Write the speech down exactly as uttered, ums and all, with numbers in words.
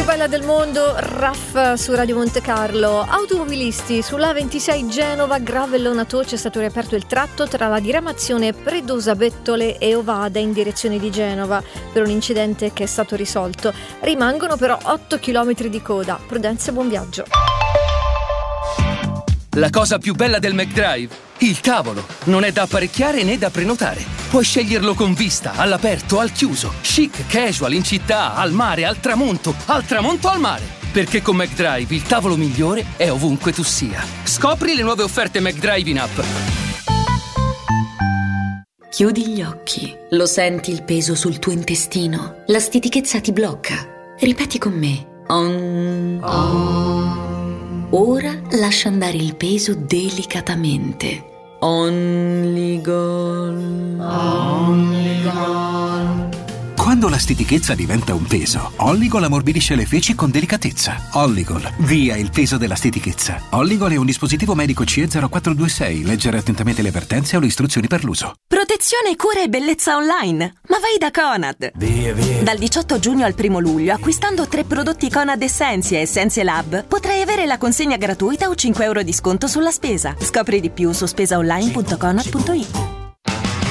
bella del mondo, Raff su Radio Monte Carlo. Automobilisti, sulla A ventisei Genova, Gravellona Toce è stato riaperto il tratto tra la diramazione Predosa Bettole e Ovada in direzione di Genova per un incidente che è stato risolto. Rimangono però otto chilometri di coda. Prudenza e buon viaggio. La cosa più bella del McDrive? Il tavolo. Non è da apparecchiare né da prenotare. Puoi sceglierlo con vista, all'aperto, al chiuso, chic, casual, in città, al mare, al tramonto, al tramonto al mare. Perché con McDrive il tavolo migliore è ovunque tu sia. Scopri le nuove offerte McDrive in app. Chiudi gli occhi. Lo senti il peso sul tuo intestino? La stitichezza ti blocca. Ripeti con me. On. On. Ora lascia andare il peso delicatamente. Only gone. Only gone. Quando la stitichezza diventa un peso, Olligol ammorbidisce le feci con delicatezza. Olligol, via il peso della stitichezza. Olligol è un dispositivo medico C E zero quattro due sei. Leggere attentamente le avvertenze o le istruzioni per l'uso. Protezione, cura e bellezza online. Ma vai da Conad. Via, via. Dal diciotto giugno al primo luglio, acquistando tre prodotti Conad Essentia e Essenze Lab, potrai avere la consegna gratuita o cinque euro di sconto sulla spesa. Scopri di più su spesaonline punto conad punto it.